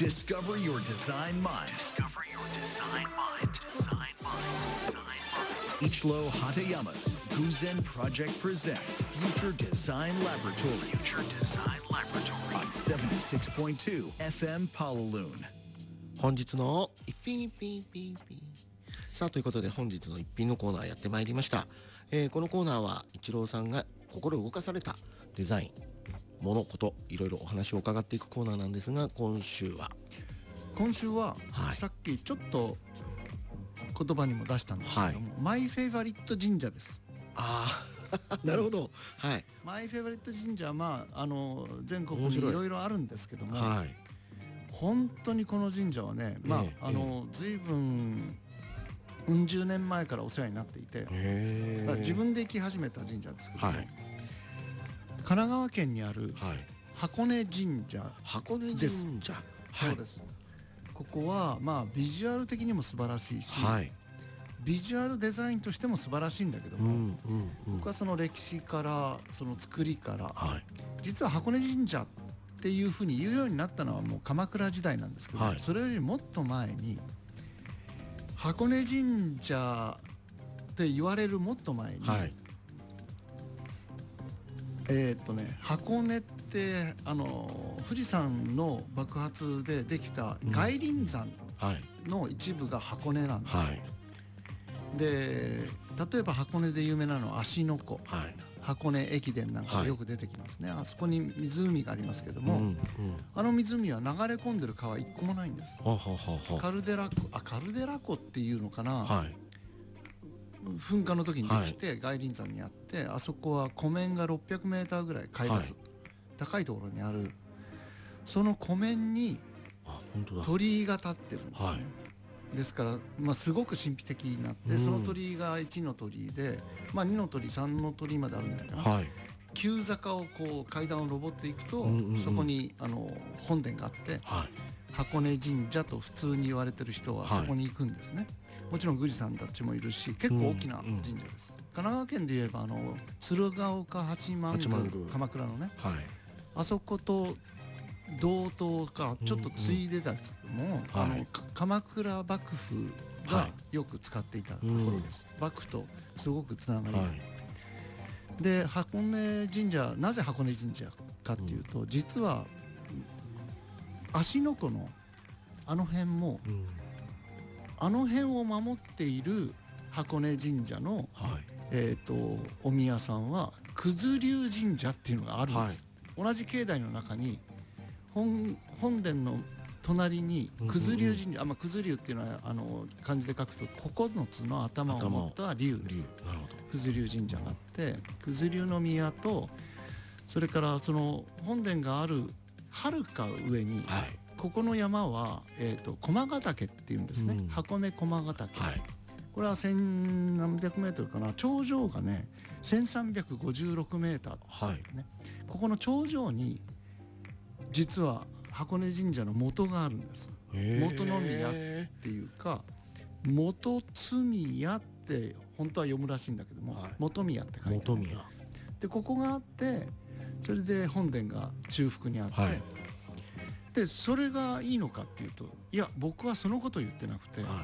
Discover your design mind. Discover your design mind. Design mind. Design mind. Ichiro Hatayama's Guzen Project presents Future Design Laboratory. Future Design Laboratory on 76.2 FM Pawaloon. 本日の一品一品一品一品。さあということで本日の一品のコーナーやってまいりました。このコーナーはイチローさんが心動かされたデザイン、物事いろいろお話を伺っていくコーナーなんですが、今週は、 はい、さっきちょっと言葉にも出したんですけども、マイフェイバリット神社です。 ああなるほど、はい、 マイフェイバリット神社は、全国にいろいろあるんですけども、はい、本当にこの神社はね、随分うん十年前からお世話になっていて、自分で行き始めた神社ですけども、はい、神奈川県にある箱根神社です。 箱根神社、 そうです。ここはビジュアル的にも素晴らしいし、はい、ビジュアルデザインとしても素晴らしいんだけども、僕はその歴史からその作りから、はい、実は箱根神社っていうふうに言うようになったのはもう鎌倉時代なんですけど、はい、それよりもっと前に箱根神社って言われるもっと前に、はい、箱根って富士山の爆発でできた外輪山の一部が箱根なんですよ、はい、で例えば箱根で有名なのは芦ノ湖、はい、箱根駅伝なんかよく出てきますね、はい、あそこに湖がありますけども、あの湖は流れ込んでる川一個もないんです。カルデラ湖っていうのかな、はい、噴火の時にできて外輪山にあって、あそこは湖面が600メーターぐらい海抜、はい、高いところにある、その湖面に鳥居が立ってるんですね、はい、ですからすごく神秘的になって、その鳥居が1の鳥居で、2の鳥居3の鳥居まであるんじゃないかな、はい、急坂をこう階段を登っていくと、そこに本殿があって、はい、箱根神社と普通に言われてる人はそこに行くんですね、はい、もちろん宮司さんたちもいるし、結構大きな神社です、神奈川県で言えば鶴岡八幡宮、鎌倉のね、はい、あそこと同等かちょっとついでたけども、鎌倉幕府がよく使っていたところです、幕府とすごくつながり、はい、で箱根神社、なぜ箱根神社かっていうと、実は芦ノ湖のあの辺も、あの辺を守っている箱根神社の、はい、お宮さんは九頭龍神社っていうのがあるんです、はい、同じ境内の中に本殿の隣に九頭龍神社、九頭龍っていうのは漢字で書くと9つの頭を持った龍です。九頭龍神社があって、九頭龍の宮と、それからその本殿があるはるか上に、はい、ここの山は、駒ヶ岳っていうんですね、箱根駒ヶ岳、はい、これは千何百メートルかな、頂上がね1356メーター、はい、ここの頂上に実は箱根神社の元があるんです。元宮っていうか元津宮って本当は読むらしいんだけども、はい、元宮って書いてある、でここがあって、それで本殿が中腹にあって、はい、でそれがいいのかっていうと、いや僕はそのことを言ってなくて、はい、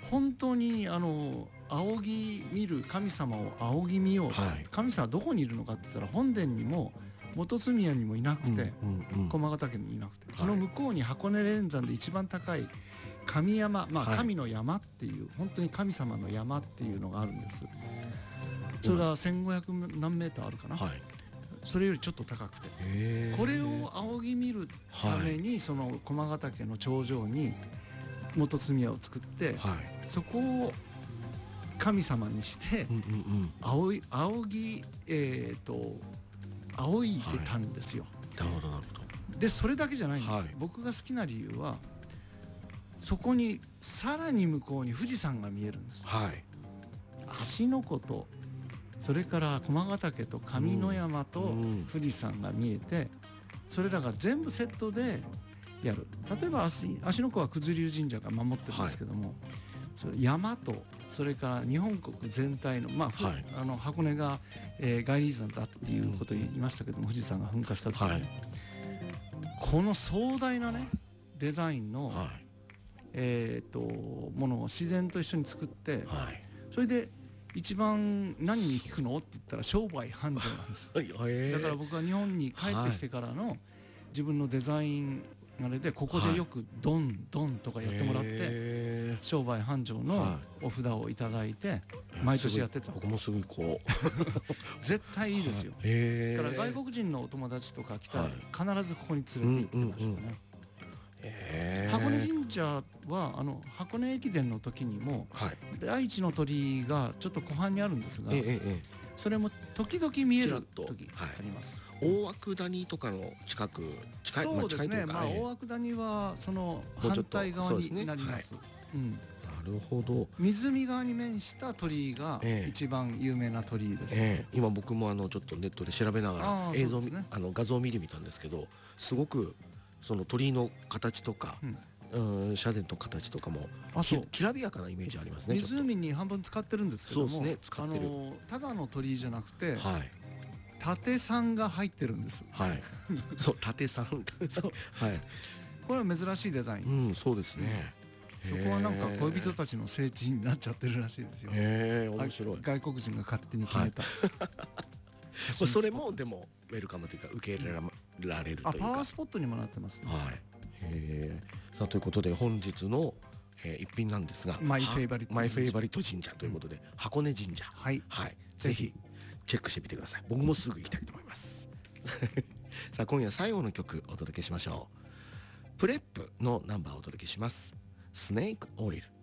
本当に仰ぎ見る神様を仰ぎ見ようと、はい、神様はどこにいるのかって言ったら本殿にも元津宮にもいなくて、駒ヶ岳にもいなくて、その向こうに箱根連山で一番高い神山、神の山っていう、本当に神様の山っていうのがあるんです。それが1500何メーターあるかな、はい、それよりちょっと高くて、これを仰ぎ見るために、その駒ヶ岳の頂上に元津宮を作って、はい、そこを神様にして、仰いでたんですよ、 なるほどなるほど。 でそれだけじゃないんです、はい、僕が好きな理由は、そこにさらに向こうに富士山が見えるんです、はい、芦ノ湖と、それから駒ヶ岳と上野山と富士山が見えて、それらが全部セットでやる。例えば芦ノ湖は九頭龍神社が守ってるんですけども、はい、それ山と、それから日本国全体の、はい、箱根が、外輪山だっていうことを言いましたけども、富士山が噴火した時に、はい、この壮大なねデザインの、 はいものを自然と一緒に作って、 はい、 それで一番何に効くのって言ったら商売繁盛なんですだから僕は日本に帰ってきてからの自分のデザインあれでここでよくドンドンとかやってもらって商売繁盛のお札をいただいて毎年やってた。 僕もすぐ行こう絶対いいですよ。だから外国人のお友達とか来たら必ずここに連れて行ってましたね。箱根神社は箱根駅伝の時にも第一の鳥居がちょっと湖畔にあるんですが、それも時々見える時あります。 大涌谷とかの近いそうですね。まあ大涌谷はその反対側になります。 なるほど。 湖側に面した鳥居が一番有名な鳥居です。 今僕もちょっとネットで調べながら映像画像を見てみたんですけど、すごくその鳥居の形とか、社殿の形とかもきらびやかなイメージありますね。 湖に半分使ってるんですけども、 そうですね、使ってる。 ただの鳥居じゃなくて、縦山が入ってるんです。 はい。そう、縦山。そう。はい。 これは珍しいデザイン。 うん、そうですね。 そこはなんか恋人たちの聖地になっちゃってるらしいですよ。 面白い。 外国人が勝手に決めた。 それもでもウェルカムというか受け入れられるというか。 パワースポットにもなってますね。 はい。さあということで本日の一品なんですが、 マイフェイバリット神社ということで箱根神社。 はい。 ぜひチェックしてみてください。僕もすぐ行きたいと思いますさあ今夜最後の曲お届けしましょう。プレップのナンバーをお届けします。スネークオイル。